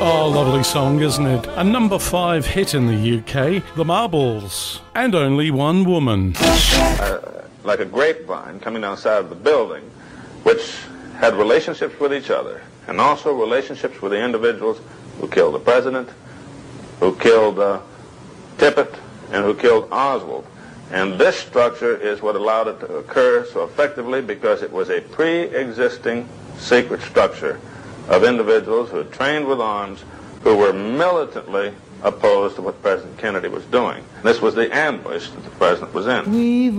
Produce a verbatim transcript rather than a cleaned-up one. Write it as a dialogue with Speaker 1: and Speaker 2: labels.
Speaker 1: Oh, lovely song, isn't it? A number five hit in the U K, The Marbles, and Only One Woman.
Speaker 2: Uh, like a grapevine coming down the side of the building, which had relationships with each other, and also relationships with the individuals who killed the president, who killed uh, Tippit, and who killed Oswald. And this structure is what allowed it to occur so effectively, because it was a pre-existing secret structure of individuals who had trained with arms, who were militantly opposed to what President Kennedy was doing. This was the ambush that the president was in.
Speaker 3: We've